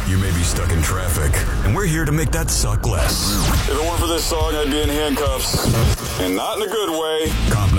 You may be stuck in traffic, and we're here to make that suck less. If it weren't for this song, I'd be in handcuffs. And not in a good way. Comp